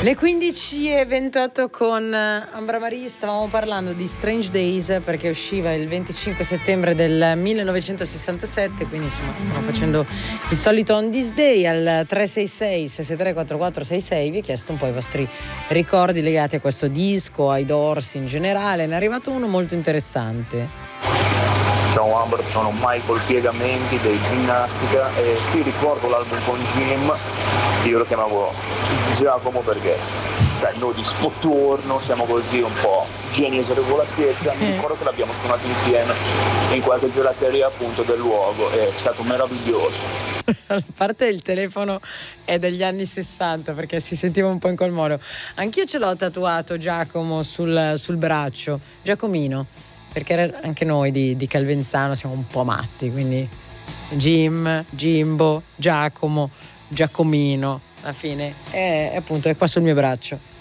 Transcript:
Le 15:28 con Ambra Marie, stavamo parlando di Strange Days perché usciva il 25 settembre del 1967, quindi insomma stiamo facendo il solito On This Day. Al 366-663-4466 vi ho chiesto un po' i vostri ricordi legati a questo disco, ai Doors in generale. Ne è arrivato uno molto interessante. Ciao Amber, sono Michael Piegamenti dei Ginnastica e sì, ricordo l'album con Jim, io lo chiamavo Giacomo perché sai, noi di Spotturno siamo così un po' geni e sregolatezza, mi ricordo che l'abbiamo suonato insieme in qualche gelateria appunto del luogo, è stato meraviglioso. A parte il telefono è degli anni 60 perché si sentiva un po' in quel modo. Anch'io ce l'ho tatuato Giacomo sul braccio, Giacomino, perché anche noi di Calvenzano siamo un po' matti, quindi Jim, Jimbo, Giacomo, Giacomino, alla fine è appunto è qua sul mio braccio.